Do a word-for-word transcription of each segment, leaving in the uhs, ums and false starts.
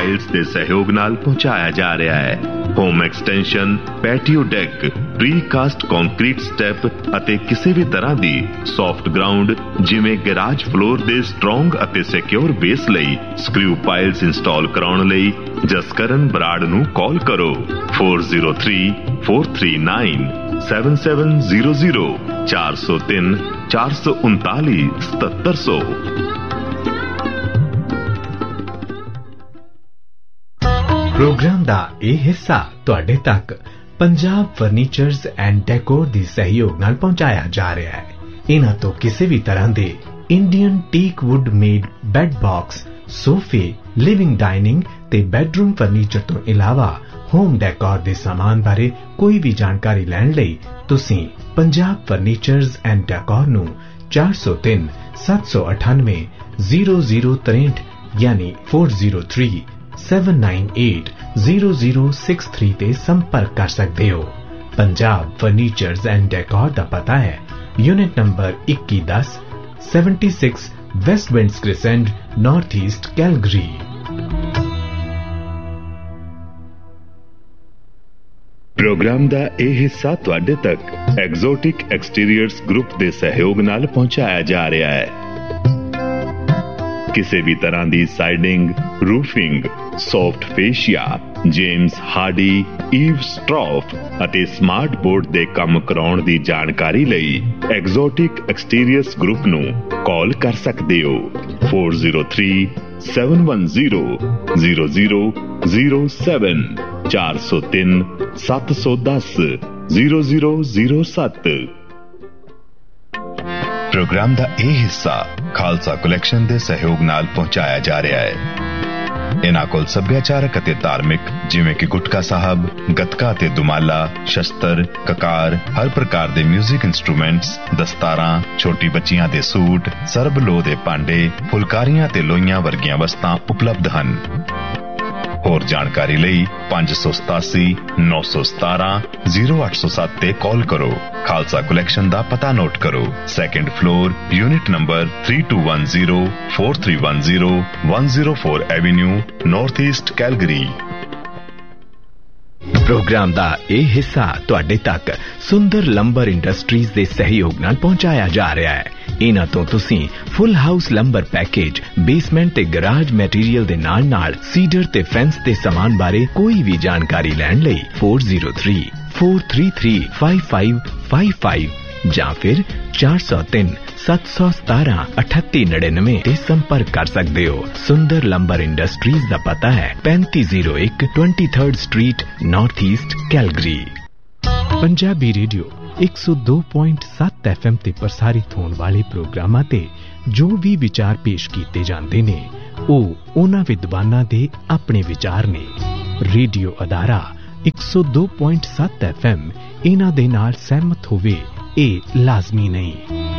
Piles ਦੇ ਸਹਿਯੋਗ ਨਾਲ ਪਹੁੰਚਾਇਆ ਜਾ ਰਿਹਾ ਹੈ। Home extension, patio deck, ਪ੍ਰੀਕਾਸਟ concrete step ਅਤੇ ਕਿਸੇ ਵੀ ਤਰ੍ਹਾਂ ਦੀ ਸੌਫਟ ਗਰਾਊਂਡ ਜਿਵੇਂ ਗੈਰਾਜ ਫਲੋਰ ਦੇ ਸਟਰੋਂਗ ਅਤੇ ਸਿਕਿਉਰ ਬੇਸ ਲਈ ਸਕਰੂ ਪਾਇਲਸ ਇੰਸਟਾਲ ਕਰਾਉਣ ਲਈ ਜਸਕਰਨ ਬਰਾੜ ਨੂੰ ਕਾਲ ਕਰੋ four zero three four three nine seven seven zero zero ਚਾਰ ਸੌ ਤਿੰਨ ਚਾਰ ਸੌ ਉਨਤਾਲੀ ਸਤੱਤਰ ਸੌ। ਪ੍ਰੋਗਰਾਮ ਦਾ ਇਹ ਹਿੱਸਾ ਤੁਹਾਡੇ ਤੱਕ ਪੰਜਾਬ ਫਰਨੀਚਰਜ਼ ਐਂਡ ਡੈਕੋਰ ਦੀ ਸਹਿਯੋਗ ਨਾਲ ਪਹੁੰਚਾਇਆ ਜਾ ਰਿਹਾ ਹੈ। ਇਹਨਾਂ ਤੋਂ ਕਿਸੇ ਵੀ ਤਰ੍ਹਾਂ ਦੇ Indian teak wood made bed box, ਸੋਫੇ, ਲਿਵਿੰਗ ਡਾਈਨਿੰਗ ਤੇ ਬੈੱਡਰੂਮ ਫਰਨੀਚਰ ਤੋਂ ਇਲਾਵਾ ਹੋਮ ਡੈਕੋਰ ਦੇ ਸਾਮਾਨ ਬਾਰੇ ਕੋਈ ਵੀ ਜਾਣਕਾਰੀ ਲੈਣ ਲਈ ਤੁਸੀਂ ਪੰਜਾਬ ਫਰਨੀਚਰਜ਼ ਐਂਡ ਡੈਕੋਰ ਨੂੰ ਚਾਰ ਸੌ ਤਿੰਨ ਸੱਤ ਸੌ ਅਠਾਨਵੇਂ ਜ਼ੀਰੋ ਜ਼ੀਰੋ ਤਰੇਂਹਠ ਯਾਨੀ four zero three seven nine eight zero zero six three ਤੇ ਸੰਪਰਕ ਕਰ ਸਕਦੇ ਹੋ। ਪੰਜਾਬ ਫਰਨੀਚਰਜ਼ ਐਂਡ ਡੈਕੋਰ ਦਾ ਪਤਾ ਹੈ unit number twenty-one ten seventy-six West winds ਕ੍ਰਿਸੈਂਟ, north East Calgary. Programme ਦਾ ਇਹ ਹਿੱਸਾ ਤੁਹਾਡੇ ਤੱਕ ਐਗਜ਼ੋਟਿਕ ਐਕਸਟੀਰੀਅਰਸ ਗਰੁੱਪ ਦੇ ਸਹਿਯੋਗ ਨਾਲ ਪਹੁੰਚਾਇਆ ਜਾ ਰਿਹਾ ਹੈ। ਕਿਸੇ ਵੀ ਤਰ੍ਹਾਂ ਦੀ siding, roofing, soft ਫੇਸ਼ੀਆ, James Hardy, Eve ਸਟਰੌਫ ਅਤੇ ਸਮਾਰਟ ਬੋਰਡ ਦੇ ਕੰਮ ਕਰਾਉਣ ਦੀ ਜਾਣਕਾਰੀ ਲਈ ਐਗਜ਼ੋਟਿਕ ਐਕਸਟੀਰੀਅਰਸ ਗਰੁੱਪ ਨੂੰ ਕਾਲ ਕਰ ਸਕਦੇ ਹੋ four zero three seven one zero zero zero zero seven ਚਾਰ ਸੌ ਤਿੰਨ ਸੱਤ ਸੌ ਦਸ zero zero zero seven। Programme ਦਾ ਇਹ ਹਿੱਸਾ ਖਾਲਸਾ ਕਲੈਕਸ਼ਨ ਦੇ ਸਹਿਯੋਗ ਨਾਲ ਪਹੁੰਚਾਇਆ ਜਾ ਰਿਹਾ ਹੈ। ਇਹਨਾਂ ਕੋਲ ਸੱਭਿਆਚਾਰਕ ਅਤੇ ਧਾਰਮਿਕ ਜਿਵੇਂ ਕਿ ਗੁਟਕਾ ਸਾਹਿਬ, ਗੱਤਕਾ ਤੇ ਦੁਮਾਲਾ, ਸ਼ਸਤਰ, ਕਕਾਰ, ਹਰ ਪ੍ਰਕਾਰ ਦੇ ਮਿਊਜ਼ਿਕ ਇੰਸਟਰੂਮੈਂਟਸ, ਦਸਤਾਰਾਂ, ਛੋਟੀ ਬੱਚੀਆਂ ਦੇ ਸੂਟ, ਸਰਬਲੋ ਦੇ ਭਾਂਡੇ, ਫੁਲਕਾਰੀਆਂ ਤੇ ਲੋਈਆਂ ਵਰਗੀਆਂ ਵਸਤਾਂ ਉਪਲਬਧ ਹਨ। ਹੋਰ ਜਾਣਕਾਰੀ ਲਈ ਪੰਜ ਸੌ ਸਤਾਸੀ ਨੌ ਸੌ ਸਤਾਰਾਂ ਜ਼ੀਰੋ ਅੱਠ ਸੌ ਸੱਤ ਤੇ ਕਾਲ ਕਰੋ। ਖਾਲਸਾ ਕਲੈਕਸ਼ਨ ਦਾ ਪਤਾ ਨੋਟ ਕਰੋ, second floor, unit number three two one zero four three one zero one zero four avenue, north East Calgary. Programme ਦਾ ਇਹ ਹਿੱਸਾ ਤੁਹਾਡੇ ਤੱਕ ਸੁੰਦਰ ਲੰਬਰ ਇੰਡਸਟਰੀਜ਼ ਦੇ ਸਹਿਯੋਗ ਨਾਲ ਪਹੁੰਚਾਇਆ ਜਾ ਰਿਹਾ ਹੈ। ਇਹਨਾਂ ਤੋਂ ਤੁਸੀਂ ਫੁੱਲ ਹਾਊਸ ਲੰਬਰ ਪੈਕੇਜ, ਬੇਸਮੈਂਟ ਤੇ ਗਰਾਜ ਮੈਟੀਰੀਅਲ ਦੇ ਨਾਲ ਨਾਲ ਸੀਡਰ ਤੇ ਫੈਂਸ ਦੇ ਸਾਮਾਨ ਬਾਰੇ ਕੋਈ ਵੀ ਜਾਣਕਾਰੀ ਲੈਣ ਲਈ four zero three four three three five five five five ਜਾਂ ਫਿਰ ਚਾਰ ਸੌ ਤਿੰਨ ਸੱਤ ਸੌ ਸਤਾਰਾਂ ਅਠੱਤੀ ਨੜਿਨਵੇਂ ਤੇ ਸੰਪਰਕ ਕਰ ਸਕਦੇ ਹੋ। ਸੁੰਦਰ ਲੰਬਰ ਇੰਡਸਟਰੀਜ਼ ਦਾ ਪਤਾ ਹੈ ਪੈਂਤੀ ਜ਼ੀਰੋ ਇੱਕ twenty-third street, north East Calgary. Punjabi radio one oh two point seven F M ਤੇ ਪ੍ਰਸਾਰਿਤ ਹੋਣ ਵਾਲੇ ਪ੍ਰੋਗਰਾਮਾਂ ਤੇ ਜੋ ਵੀ ਵਿਚਾਰ ਪੇਸ਼ ਕੀਤੇ ਜਾਂਦੇ ਨੇ ਉਹ ਉਹਨਾਂ ਵਿਦਵਾਨਾਂ ਦੇ ਆਪਣੇ ਵਿਚਾਰ ਨੇ। Radio ਅਦਾਰਾ one oh two point seven F M ਇਹਨਾਂ ਦੇ ਨਾਲ ਸਹਿਮਤ ਹੋਵੇ ਇਹ ਲਾਜ਼ਮੀ ਨਹੀਂ।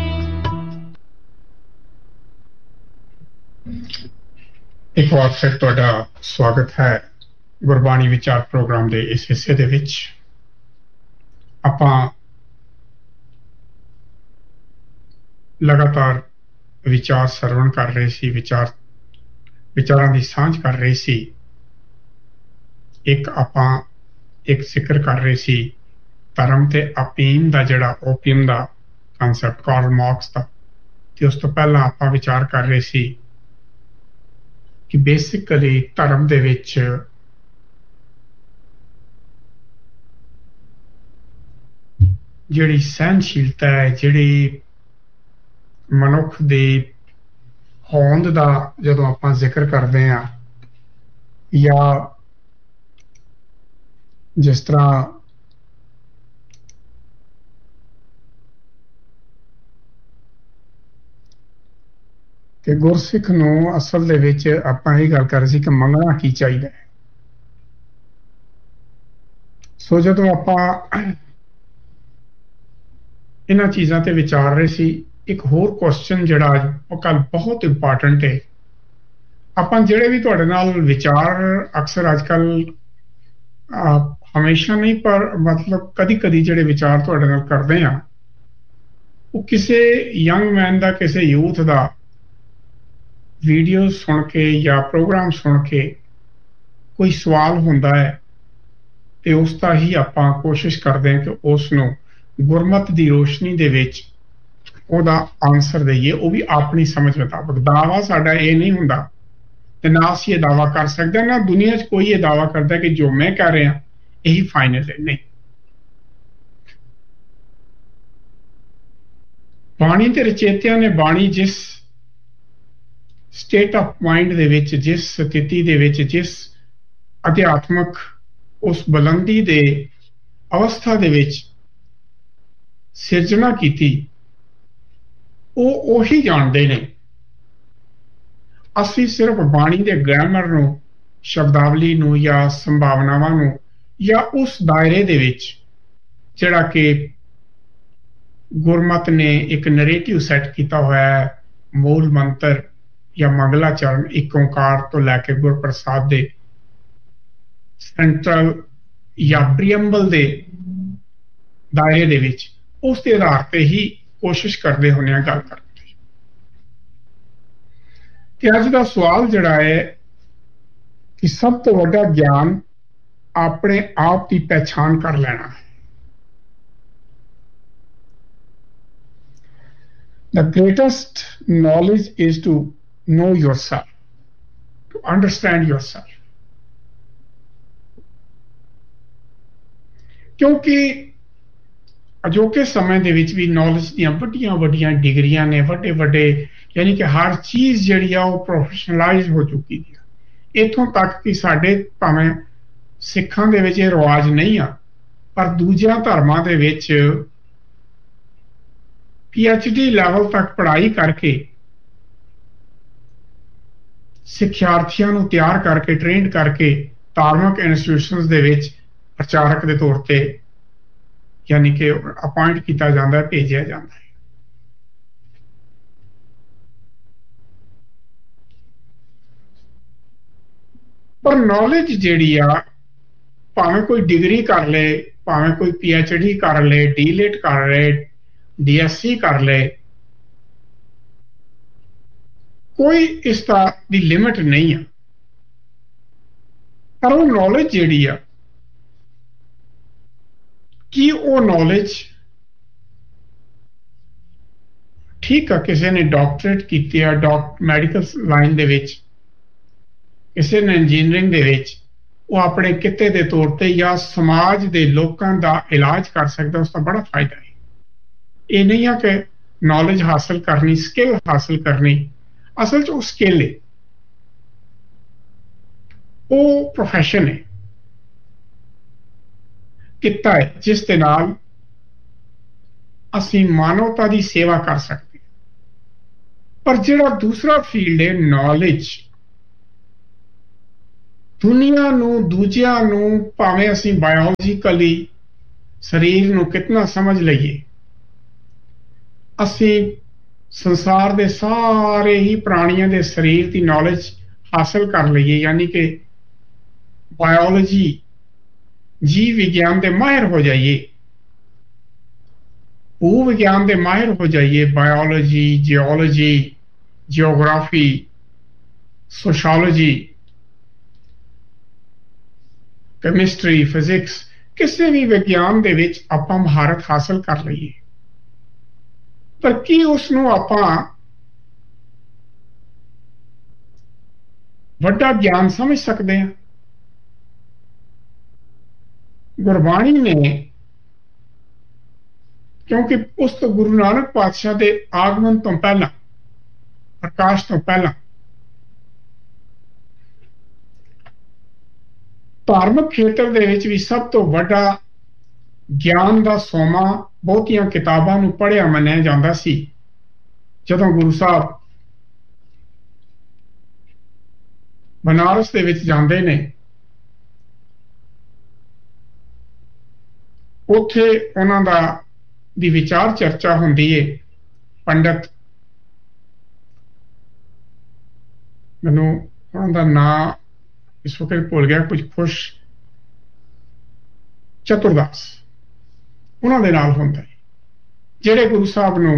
ਇੱਕ ਵਾਰ ਫਿਰ ਤੁਹਾਡਾ ਸਵਾਗਤ ਹੈ ਗੁਰਬਾਣੀ ਵਿਚਾਰ ਪ੍ਰੋਗਰਾਮ ਦੇ ਇਸ ਹਿੱਸੇ ਦੇ ਵਿੱਚ। ਆਪਾਂ ਲਗਾਤਾਰ ਵਿਚਾਰ ਸਰਵਣ ਕਰ ਰਹੇ ਸੀ, ਵਿਚਾਰ ਵਿਚਾਰਾਂ ਦੀ ਸਾਂਝ ਕਰ ਰਹੇ ਸੀ। ਇੱਕ ਆਪਾਂ ਇੱਕ ਜ਼ਿਕਰ ਕਰ ਰਹੇ ਸੀ ਧਰਮ ਤੇ ਅਫੀਮ ਦਾ, ਜਿਹੜਾ ਓਪੀਅਮ ਦਾ ਕਨਸੈਪਟ ਕਾਰਲ ਮਾਰਕਸ ਦਾ, ਤੇ ਉਸ ਤੋਂ ਪਹਿਲਾਂ ਆਪਾਂ ਵਿਚਾਰ ਕਰ ਰਹੇ ਸੀ ਕਿ ਬੇਸਿਕਲੀ ਧਰਮ ਦੇ ਵਿੱਚ ਜਿਹੜੀ ਸਹਿਨਸ਼ੀਲਤਾ ਹੈ, ਜਿਹੜੀ ਮਨੁੱਖ ਦੀ ਹੋਂਦ ਦਾ ਜਦੋਂ ਆਪਾਂ ਜ਼ਿਕਰ ਕਰਦੇ ਹਾਂ, ਜਾਂ ਜਿਸ ਤਰ੍ਹਾਂ ਕਿ ਗੁਰਸਿੱਖ ਨੂੰ ਅਸਲ ਦੇ ਵਿੱਚ ਆਪਾਂ ਇਹ ਗੱਲ ਕਰ ਰਹੇ ਸੀ ਕਿ ਮੰਗਣਾ ਕੀ ਚਾਹੀਦਾ ਹੈ। ਸੋ ਜਦੋਂ ਆਪਾਂ ਇਹਨਾਂ ਚੀਜ਼ਾਂ ਤੇ ਵਿਚਾਰ ਰਹੇ ਸੀ, ਇੱਕ ਹੋਰ ਕੁਐਸਚਨ ਜਿਹੜਾ ਅੱਜ ਕੱਲ੍ਹ ਬਹੁਤ ਇੰਪੋਰਟੈਂਟ ਹੈ। ਆਪਾਂ ਜਿਹੜੇ ਵੀ ਤੁਹਾਡੇ ਨਾਲ ਵਿਚਾਰ ਅਕਸਰ ਅੱਜ ਕੱਲ੍ਹ ਹਮੇਸ਼ਾ ਨਹੀਂ ਪਰ ਮਤਲਬ ਕਦੀ ਕਦੀ ਜਿਹੜੇ ਵਿਚਾਰ ਤੁਹਾਡੇ ਨਾਲ ਕਰਦੇ ਹਾਂ, ਉਹ ਕਿਸੇ ਯੰਗ ਮੈਨ ਦਾ, ਕਿਸੇ ਯੂਥ ਦਾ ਵੀਡੀਓ ਸੁਣ ਕੇ ਜਾਂ ਪ੍ਰੋਗਰਾਮ ਸੁਣ ਕੇ कोई सवाल हुंदा है ਤੇ ਉਸ ਦਾ ਹੀ ਆਪਾਂ ਕੋਸ਼ਿਸ਼ ਕਰਦੇ ਹਾਂ ਕਿ ਉਸ ਨੂੰ ਗੁਰਮਤ ਦੀ ਰੋਸ਼ਨੀ ਦੇ ਵਿੱਚ ਉਹਦਾ ਆਨਸਰ ਦਈਏ, ਉਹ ਵੀ ਆਪਣੀ ਸਮਝ ਮੁਤਾਬਕ। ਦਾਵਾ ਸਾਡਾ ਇਹ ਨਹੀਂ ਹੁੰਦਾ ਤੇ ਨਾ ਅਸੀਂ ਇਹ ਦਾਵਾ ਕਰ ਸਕਦੇ, ਨਾ ਦੁਨੀਆ 'ਚ ਕੋਈ ਇਹ ਦਾਵਾ ਕਰਦਾ ਕਿ ਜੋ ਮੈਂ ਕਰ ਰਿਹਾ ਇਹੀ ਫਾਈਨਲ ਹੈ, ਨਹੀਂ। ਬਾਣੀ ਦੇ ਰਚੇਤਿਆਂ ਨੇ ਬਾਣੀ ਜਿਸ ਸਟੇਟ ਆਫ ਮਾਈਂਡ ਦੇ ਵਿੱਚ, ਜਿਸ ਸਥਿਤੀ ਦੇ ਵਿੱਚ, ਜਿਸ ਅਧਿਆਤਮਕ ਉਸ ਬੁਲੰਦੀ ਦੇ ਅਵਸਥਾ ਦੇ ਵਿੱਚ ਸਿਰਜਣਾ ਕੀਤੀ, ਉਹ ਉਹੀ ਜਾਣਦੇ ਨੇ। ਅਸੀਂ ਸਿਰਫ ਬਾਣੀ ਦੇ ਗ੍ਰਾਮਰ ਨੂੰ, ਸ਼ਬਦਾਵਲੀ ਨੂੰ ਜਾਂ ਸੰਭਾਵਨਾਵਾਂ ਨੂੰ ਜਾਂ ਉਸ ਦਾਇਰੇ ਦੇ ਵਿੱਚ ਜਿਹੜਾ ਕਿ ਗੁਰਮਤ ਨੇ ਇੱਕ ਨਰੇਟਿਵ ਸੈੱਟ ਕੀਤਾ ਹੋਇਆ ਹੈ, ਮੂਲ ਮੰਤਰ ਜਾਂ ਮੰਗਲਾਚਰਨ, ਇੱਕ ਓਂਕਾਰ ਤੋਂ ਲੈ ਕੇ ਗੁਰਪ੍ਰਸਾਦ ਦੇ ਸੈਂਟਰਲ ਜਾਂ ਪ੍ਰੀਐਂਬਲ ਦੇ ਦਾਇਰੇ ਦੇ ਵਿੱਚ, ਉਸ ਦੇ ਆਧਾਰ ਤੇ ਹੀ ਕੋਸ਼ਿਸ਼ ਕਰਦੇ ਹੁੰਦੇ ਹਾਂ ਗੱਲ ਕਰਨ ਦੀ। ਤੇ ਅੱਜ ਦਾ ਸਵਾਲ ਜਿਹੜਾ ਹੈ ਕਿ ਸਭ ਤੋਂ ਵੱਡਾ ਗਿਆਨ ਆਪਣੇ ਆਪ ਦੀ ਪਹਿਚਾਣ ਕਰ ਲੈਣਾ ਹੈ। The greatest knowledge is to know yourself, to understand yourself. ਕਿਉਂਕਿ ਅਜੋਕੇ ਸਮੇਂ ਦੇ ਵਿੱਚ ਵੀ ਨੌਲੇਜ ਦੀਆਂ ਵੱਡੀਆਂ ਵੱਡੀਆਂ ਡਿਗਰੀਆਂ ਨੇ, ਵੱਡੇ ਵੱਡੇ, ਯਾਨੀ ਕਿ ਹਰ ਚੀਜ਼ ਜਿਹੜੀ ਆ ਉਹ ਪ੍ਰੋਫੈਸ਼ਨਲਾਈਜ਼ ਹੋ ਚੁੱਕੀ ਹੈ। ਇੱਥੋਂ ਤੱਕ ਕਿ ਸਾਡੇ ਭਾਵੇਂ ਸਿੱਖਾਂ ਦੇ ਵਿੱਚ ਇਹ ਰਿਵਾਜ ਨਹੀਂ ਆ, ਪਰ ਦੂਜਿਆਂ ਧਰਮਾਂ ਦੇ ਵਿੱਚ ਪੀ ਐਚ ਡੀ ਲੈਵਲ ਤੱਕ ਪੜ੍ਹਾਈ ਕਰਕੇ ਸਿੱਖਿਆਰਥੀਆਂ ਨੂੰ ਤਿਆਰ ਕਰਕੇ, ਟ੍ਰੇਨਡ ਕਰਕੇ ਧਾਰਮਿਕ ਇੰਸਟੀਟਿਊਸ਼ਨਸ ਦੇ ਵਿੱਚ ਪ੍ਰਚਾਰਕ ਦੇ ਤੌਰ ਤੇ ਯਾਨੀ ਕਿ ਅਪਾਇੰਟ ਕੀਤਾ ਜਾਂਦਾ ਹੈ, ਭੇਜਿਆ ਜਾਂਦਾ ਹੈ। ਪਰ ਨੌਲੇਜ ਜਿਹੜੀ ਆ, ਭਾਵੇਂ ਕੋਈ ਡਿਗਰੀ ਕਰ ਲਏ, ਭਾਵੇਂ ਕੋਈ ਪੀ ਐਚ ਡੀ ਕਰ ਲਏ, ਡੀਲਿਟ ਕਰ ਲਏ, ਡੀ ਐਸ ਸੀ ਕਰ ਲਏ, ਕੋਈ ਇਸ ਤਰ੍ਹਾਂ ਦੀ ਲਿਮਿਟ ਨਹੀਂ ਆ। ਪਰ ਉਹ ਨੌਲੇਜ ਜਿਹੜੀ ਆ, ਕੀ ਉਹ ਨੌਲੇਜ ਠੀਕ ਆ, ਕਿਸੇ ਨੇ ਡਾਕਟਰੇਟ ਕੀਤੀ ਆ ਡਾਕ ਮੈਡੀਕਲ ਲਾਈਨ ਦੇ ਵਿੱਚ, ਕਿਸੇ ਨੇ ਇੰਜੀਨੀਅਰਿੰਗ ਦੇ ਵਿੱਚ, ਉਹ ਆਪਣੇ ਕਿੱਤੇ ਦੇ ਤੌਰ ਤੇ ਜਾਂ ਸਮਾਜ ਦੇ ਲੋਕਾਂ ਦਾ ਇਲਾਜ ਕਰ ਸਕਦਾ, ਉਸ ਦਾ ਬੜਾ ਫਾਇਦਾ ਹੈ। ਇਹ ਨਹੀਂ ਆ ਕਿ ਨੌਲੇਜ ਹਾਸਲ ਕਰਨੀ, ਸਕਿੱਲ ਹਾਸਲ ਕਰਨੀ, ਅਸਲ 'ਚ ਉਹ ਸਕਿੱਲ ਹੈ, ਉਹ ਪ੍ਰੋਫੈਸ਼ਨ ਹੈ, ਕਿੱਤਾ ਹੈ ਜਿਸ ਦੇ ਨਾਲ ਅਸੀਂ ਮਾਨਵਤਾ ਦੀ ਸੇਵਾ ਕਰ ਸਕਦੇ। ਪਰ ਜਿਹੜਾ ਦੂਸਰਾ ਫੀਲਡ ਹੈ ਨੌਲੇਜ, ਦੁਨੀਆ ਨੂੰ, ਦੂਜਿਆਂ ਨੂੰ, ਭਾਵੇਂ ਅਸੀਂ ਬਾਇਓਲੋਜੀਕਲੀ ਸਰੀਰ ਨੂੰ ਕਿਤਨਾ ਸਮਝ ਲਈਏ, ਅਸੀਂ ਸੰਸਾਰ ਦੇ ਸਾਰੇ ਹੀ ਪ੍ਰਾਣੀਆਂ ਦੇ ਸਰੀਰ ਦੀ ਨੌਲੇਜ ਹਾਸਲ ਕਰ ਲਈਏ, ਯਾਨੀ ਕਿ ਬਾਇਓਲੋਜੀ, ਜੀਵ ਵਿਗਿਆਨ ਦੇ ਮਾਹਿਰ ਹੋ ਜਾਈਏ, ਭੂ ਵਿਗਿਆਨ ਦੇ ਮਾਹਿਰ ਹੋ ਜਾਈਏ, biology, ਜਿਓਲੋਜੀ, geography, sociology, chemistry, physics, ਕਿਸੇ ਵੀ ਵਿਗਿਆਨ ਦੇ ਵਿੱਚ ਆਪਾਂ ਮਹਾਰਤ ਹਾਸਲ ਕਰ ਲਈਏ, ਪਰ ਕੀ ਉਸ ਨੂੰ ਆਪਾਂ ਵੱਡਾ ਗਿਆਨ ਸਮਝ ਸਕਦੇ ਹਾਂ? ਗੁਰਬਾਣੀ ਨੇ, ਕਿਉਂਕਿ ਉਸ ਤੋਂ ਗੁਰੂ ਨਾਨਕ ਪਾਤਸ਼ਾਹ ਦੇ ਆਗਮਨ ਤੋਂ ਪਹਿਲਾਂ, ਪ੍ਰਕਾਸ਼ ਤੋਂ ਪਹਿਲਾਂ ਧਾਰਮਿਕ ਖੇਤਰ ਦੇ ਵਿੱਚ ਵੀ ਸਭ ਤੋਂ ਵੱਡਾ ਗਿਆਨ ਦਾ ਸੋਮਾ ਬਹੁਤੀਆਂ ਕਿਤਾਬਾਂ ਨੂੰ ਪੜ੍ਹਿਆ ਮੰਨਿਆ ਜਾਂਦਾ ਸੀ। ਜਦੋਂ ਗੁਰੂ ਸਾਹਿਬ ਬਨਾਰਸ ਦੇ ਵਿੱਚ ਜਾਂਦੇ ਨੇ, ਉੱਥੇ ਉਹਨਾਂ ਦਾ ਦੀ ਵਿਚਾਰ ਚਰਚਾ ਹੁੰਦੀ ਹੈ। ਪੰਡਤ, ਮੈਨੂੰ ਉਹਨਾਂ ਦਾ ਨਾਂ ਇਸ ਵਕਤ ਭੁੱਲ ਗਿਆ, ਕੁਝ ਖੁਸ਼ ਚਤੁਰਦਾਸ, ਉਹਨਾਂ ਦੇ ਨਾਲ ਹੁੰਦਾ ਹੈ, ਜਿਹੜੇ ਗੁਰੂ ਸਾਹਿਬ ਨੂੰ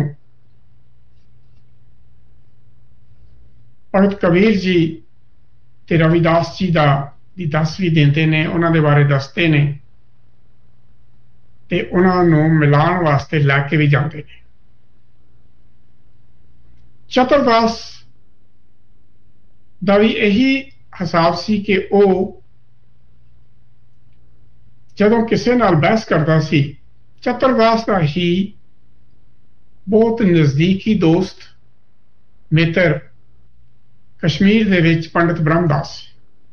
ਭਗਤ ਕਬੀਰ ਜੀ ਤੇ ਰਵਿਦਾਸ ਜੀ ਦਾ ਦੀ ਦੱਸ ਵੀ ਦਿੰਦੇ ਨੇ, ਉਹਨਾਂ ਦੇ ਬਾਰੇ ਦੱਸਦੇ ਨੇ ਤੇ ਉਹਨਾਂ ਨੂੰ ਮਿਲਾਉਣ ਵਾਸਤੇ ਲੈ ਕੇ ਵੀ ਜਾਂਦੇ ਨੇ। ਚਤੁਰਦਾਸ ਦਾ ਵੀ ਇਹੀ ਹਿਸਾਬ ਸੀ ਕਿ ਉਹ ਜਦੋਂ ਕਿਸੇ ਨਾਲ ਬਹਿਸ ਕਰਦਾ ਸੀ, ਚਤੁਰਦਾਸ ਦਾ ਹੀ ਬਹੁਤ ਨਜ਼ਦੀਕੀ ਦੋਸਤ ਮਿੱਤਰ ਕਸ਼ਮੀਰ ਦੇ ਵਿੱਚ ਪੰਡਿਤ ਬ੍ਰਹਮਦਾਸ ਸੀ।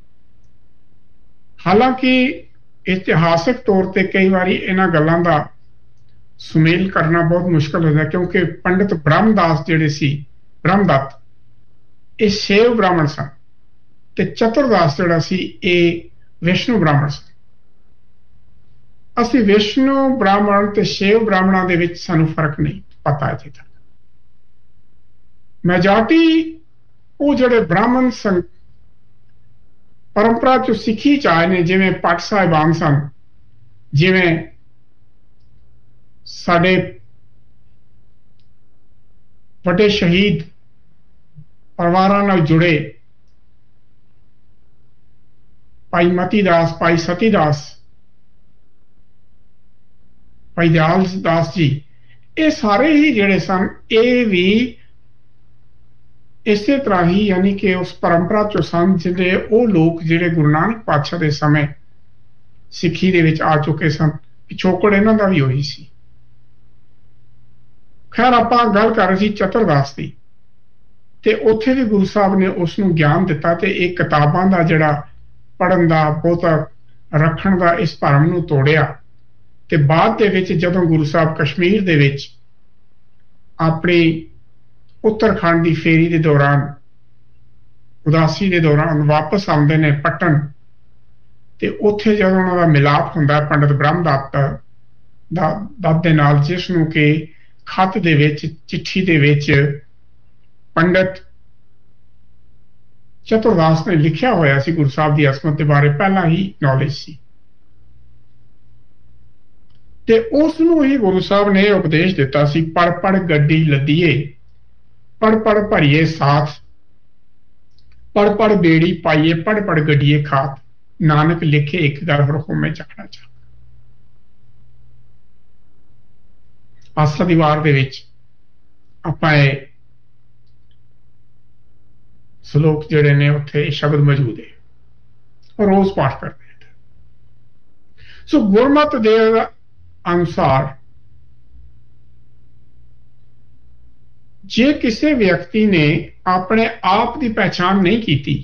ਹਾਲਾਂਕਿ ਇਤਿਹਾਸਕ ਤੌਰ ਤੇ ਕਈ ਵਾਰੀ ਇਹਨਾਂ ਗੱਲਾਂ ਦਾ ਸੁਮੇਲ ਕਰਨਾ ਬਹੁਤ ਮੁਸ਼ਕਲ ਹੁੰਦਾ, ਕਿਉਂਕਿ ਪੰਡਿਤ ਬ੍ਰਹਮਦਾਸ ਜਿਹੜੇ ਸੀ, ਬ੍ਰਹਮਦੱਤ, ਇਹ ਸ਼ੈਵ ਬ੍ਰਾਹਮਣ ਸਨ ਤੇ ਚਤੁਰਦਾਸ ਜਿਹੜਾ ਸੀ ਇਹ ਵਿਸ਼ਨੂੰ ਬ੍ਰਾਹਮਣ ਸਨ। ਅਸੀਂ ਵਿਸ਼ਨੂੰ ਬ੍ਰਾਹਮਣ ਤੇ ਸ਼ੈਵ ਬ੍ਰਾਹਮਣਾਂ ਦੇ ਵਿੱਚ ਸਾਨੂੰ ਫਰਕ ਨਹੀਂ ਪਤਾ ਅਜੇ ਤੱਕ। ਮੈਜੋਰਟੀ ਉਹ ਜਿਹੜੇ ਬ੍ਰਾਹਮਣ ਸਨ ਪਰੰਪਰਾ ਚੋਂ ਸਿੱਖੀ ਚ ਆਏ ਨੇ, ਜਿਵੇਂ ਭੱਟ ਸਾਹਿਬਾਨ ਸਨ, ਜਿਵੇਂ ਸਾਡੇ ਵੱਡੇ ਸ਼ਹੀਦ ਪਰਿਵਾਰਾਂ ਨਾਲ ਜੁੜੇ ਭਾਈ ਮਤੀ ਦਾਸ, ਭਾਈ ਸਤੀ ਦਾਸ, ਭਾਈ ਦਿਆਲ ਦਾਸ ਜੀ, ਇਹ ਸਾਰੇ ਹੀ ਜਿਹੜੇ ਸਨ ਇਹ ਵੀ ਇਸੇ ਤਰ੍ਹਾਂ ਹੀ ਯਾਨੀ ਕਿ ਉਸ ਪਰੰਪਰਾ ਚੋਂ ਸਨ ਜਿਹੜੇ ਉਹ ਲੋਕ ਜਿਹੜੇ ਗੁਰੂ ਨਾਨਕ ਪਾਤਸ਼ਾਹ ਦੇ ਸਮੇਂ ਸਿੱਖੀ ਦੇ ਵਿੱਚ ਆ ਚੁੱਕੇ ਸਨ। ਪਿਛੋਕੜ ਇਹਨਾਂ ਦਾ ਵੀ ਉਹੀ ਸੀ। ਖੈਰ, ਆਪਾਂ ਗੱਲ ਕਰ ਰਹੇ ਸੀ ਚਤੁਰਦਾਸ ਦੀ, ਤੇ ਉੱਥੇ ਵੀ ਗੁਰੂ ਸਾਹਿਬ ਨੇ ਉਸ ਨੂੰ ਗਿਆਨ ਦਿੱਤਾ ਤੇ ਇਹ ਕਿਤਾਬਾਂ ਦਾ ਜਿਹੜਾ ਪੜ੍ਹਨ ਦਾ, ਬਹੁਤਾ ਰੱਖਣ ਦਾ ਇਸ ਭਰਮ ਨੂੰ ਤੋੜਿਆ। ਤੇ ਬਾਅਦ ਦੇ ਵਿੱਚ ਜਦੋਂ ਗੁਰੂ ਸਾਹਿਬ ਕਸ਼ਮੀਰ ਦੇ ਵਿੱਚ ਆਪਣੀ ਉੱਤਰਾਖੰਡ ਦੀ ਫੇਰੀ ਦੇ ਦੌਰਾਨ, ਉਦਾਸੀ ਦੇ ਦੌਰਾਨ ਵਾਪਸ ਆਉਂਦੇ ਨੇ ਪਟਨ, ਤੇ ਉੱਥੇ ਜਦੋਂ ਉਹਨਾਂ ਦਾ ਮਿਲਾਪ ਹੁੰਦਾ ਪੰਡਿਤ ਬ੍ਰਹਮਦੱਤ ਦਾ ਦੱਤ ਦੇ ਨਾਲ, ਜਿਸ ਨੂੰ ਕਿ ਖੱਤ ਦੇ ਵਿੱਚ, ਚਿੱਠੀ ਦੇ ਵਿੱਚ ਪੰਡਿਤ ਚਤੁਰਦਾਸ ਨੇ ਲਿਖਿਆ ਹੋਇਆ ਸੀ। ਗੁਰੂ ਸਾਹਿਬ ਦੀ ਅਸਮਤ ਦੇ ਬਾਰੇ ਪਹਿਲਾਂ ਹੀ ਨੌਲੇਜ ਸੀ ਤੇ ਉਸ ਨੂੰ ਹੀ ਗੁਰੂ ਸਾਹਿਬ ਨੇ ਉਪਦੇਸ਼ ਦਿੱਤਾ ਸੀ, ਪੜ ਪੜ ਗੱਡੀ ਲੱਦੀਏ, ਪੜ ਪੜ ਭਰੀਏ ਸਾਥ, ਪੜ ਪੜ ਬੇੜੀ ਪਾਈਏ, ਪੜ ਪੜ ਗੱਡੀਏ ਖਾਤ, ਨਾਨਕ ਲਿਖੇ ਇੱਕ ਗੱਲ ਹਰ ਹੋਮੇ ਚੱਕਣਾ ਚਾਹ। ਆਸਾ ਦੀ ਵਾਰ ਦੇ ਵਿੱਚ ਆਪਾਂ ਇਹ ਸ਼ਲੋਕ ਜਿਹੜੇ ਨੇ ਉੱਥੇ ਸ਼ਬਦ ਮੌਜੂਦ ਹੈ, ਰੋਜ਼ ਪਾਠ ਕਰਦੇ ਹਾਂ। ਸੋ ਗੁਰਮਤਿ ਦੇ ਅਨੁਸਾਰ ਜੇ ਕਿਸੇ ਵਿਅਕਤੀ ਨੇ ਆਪਣੇ ਆਪ ਦੀ ਪਹਿਚਾਣ ਨਹੀਂ ਕੀਤੀ,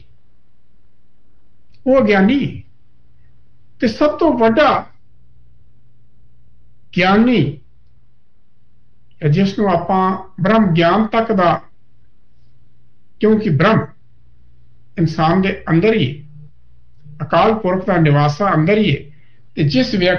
ਉਹ ਗਿਆਨੀ ਹੈ। ਤੇ ਸਭ ਤੋਂ ਵੱਡਾ ਗਿਆਨੀ, ਜਿਸ ਨੂੰ ਆਪਾਂ ਬ੍ਰਹਮ ਗਿਆਨ ਤੱਕ ਦਾ, ਕਿਉਂਕਿ ਬ੍ਰਹਮ ਇਨਸਾਨ ਦੇ ਅੰਦਰ ਹੀ, ਅਕਾਲ ਪੁਰਖ ਦਾ ਨਿਵਾਸਾ ਅੰਦਰ ਹੀ ਹੈ, ਤੇ ਜਿਸ ਵਿਅਕਤੀ